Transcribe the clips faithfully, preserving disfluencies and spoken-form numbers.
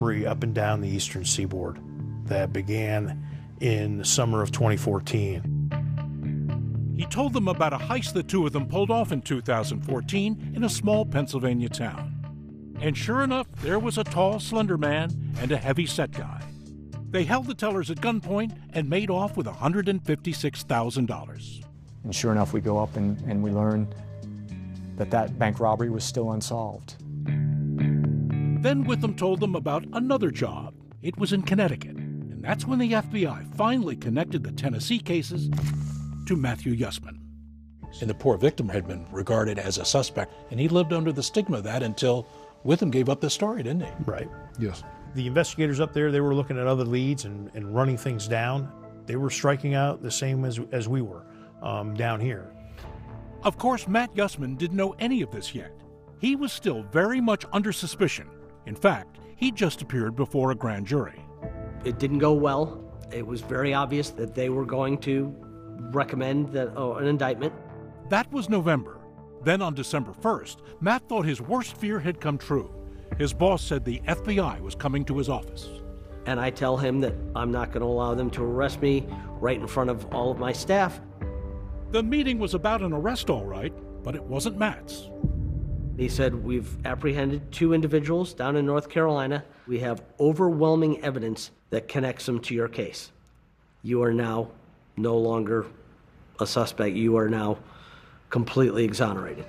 up and down the eastern seaboard that began in the summer of twenty fourteen. He told them about a heist the two of them pulled off in two thousand fourteen in a small Pennsylvania town. And sure enough, there was a tall, slender man and a heavy-set guy. They held the tellers at gunpoint and made off with one hundred fifty-six thousand dollars. And sure enough, we go up and, and we learn that that bank robbery was still unsolved. Then Witham told them about another job. It was in Connecticut. And that's when the F B I finally connected the Tennessee cases to Matthew Yusman. And the poor victim had been regarded as a suspect, and he lived under the stigma of that until Witham gave up the story, didn't he? Right. Yes. The investigators up there, they were looking at other leads and, and running things down. They were striking out the same as, as we were um, down here. Of course, Matt Yusman didn't know any of this yet. He was still very much under suspicion. In fact, he just appeared before a grand jury. It didn't go well. It was very obvious that they were going to recommend that, oh, an indictment. That was November. Then on December first, Matt thought his worst fear had come true. His boss said the F B I was coming to his office. And I tell him that I'm not going to allow them to arrest me right in front of all of my staff. The meeting was about an arrest, all right, but it wasn't Matt's. He said, we've apprehended two individuals down in North Carolina. We have overwhelming evidence that connects them to your case. You are now no longer a suspect. You are now completely exonerated.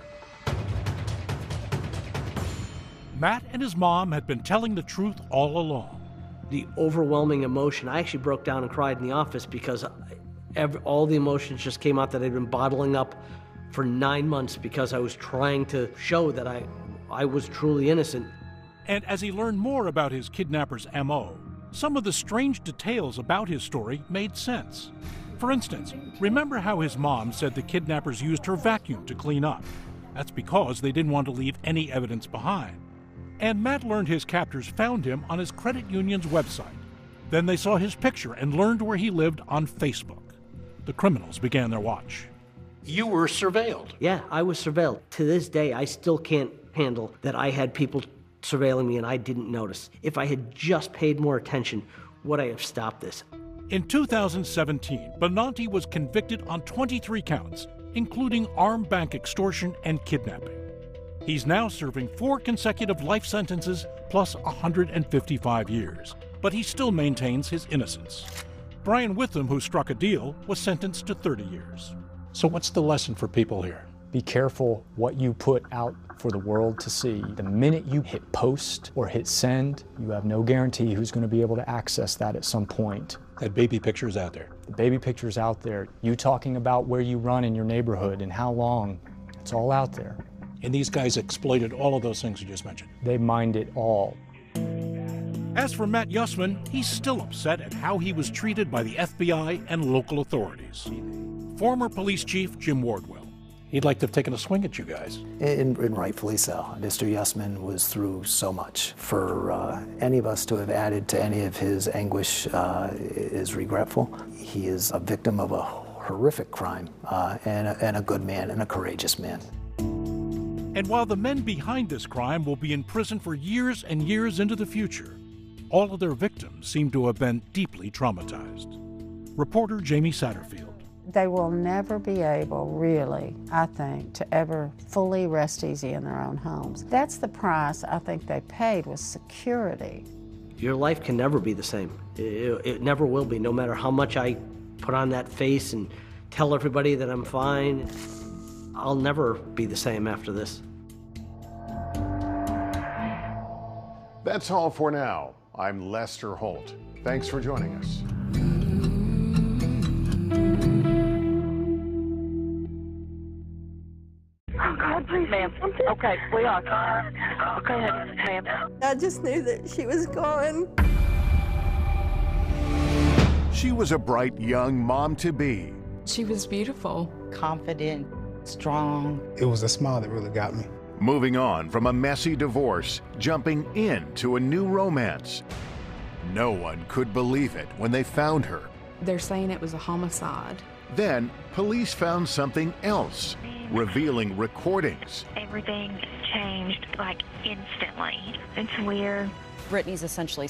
Matt and his mom had been telling the truth all along. The overwhelming emotion, I actually broke down and cried in the office because every, all the emotions just came out that I'd been bottling up for nine months because I was trying to show that I, I was truly innocent. And as he learned more about his kidnapper's M O, some of the strange details about his story made sense. For instance, remember how his mom said the kidnappers used her vacuum to clean up? That's because they didn't want to leave any evidence behind. And Matt learned his captors found him on his credit union's website. Then they saw his picture and learned where he lived on Facebook. The criminals began their watch. You were surveilled. Yeah, I was surveilled. To this day, I still can't handle that I had people surveilling me and I didn't notice. If I had just paid more attention, would I have stopped this? In two thousand seventeen, Benanti was convicted on twenty-three counts, including armed bank extortion and kidnapping. He's now serving four consecutive life sentences plus one hundred fifty-five years, but he still maintains his innocence. Brian Witham, who struck a deal, was sentenced to thirty years. So what's the lesson for people here? Be careful what you put out for the world to see. The minute you hit post or hit send, you have no guarantee who's going to be able to access that at some point. That baby picture is out there. The baby picture's out there. You talking about where you run in your neighborhood and how long, it's all out there. And these guys exploited all of those things you just mentioned. They mined it all. As for Matt Yusman, he's still upset at how he was treated by the F B I and local authorities. Former police chief Jim Wardwell. He'd like to have taken a swing at you guys. And, and rightfully so. Mister Yusman was through so much. For uh, any of us to have added to any of his anguish uh, is regretful. He is a victim of a horrific crime uh, and, a, and a good man and a courageous man. And while the men behind this crime will be in prison for years and years into the future, all of their victims seem to have been deeply traumatized. Reporter Jamie Satterfield. They will never be able, really, I think, to ever fully rest easy in their own homes. That's the price I think they paid, was security. Your life can never be the same. It, it never will be, no matter how much I put on that face and tell everybody that I'm fine. I'll never be the same after this. That's all for now. I'm Lester Holt. Thanks for joining us. Oh, God, please, ma'am. Okay, we are. Okay, ma'am. I just knew that she was gone. She was a bright young mom-to-be. She was beautiful, confident, strong. It was a smile that really got me. Moving on from a messy divorce, jumping into a new romance. No one could believe it when they found her. They're saying it was a homicide. Then, police found something else, revealing recordings. Everything changed, like, instantly. It's weird. Brittany's essentially